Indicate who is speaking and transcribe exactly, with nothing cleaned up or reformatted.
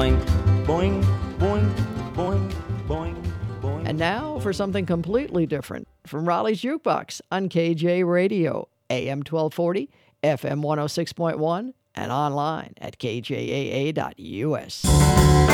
Speaker 1: boing, boing, boing, boing, boing, boing.
Speaker 2: And now for something completely different from Raleigh's Jukebox on K J Radio, A M twelve forty, F M one oh six point one, and online at K J A A dot U S.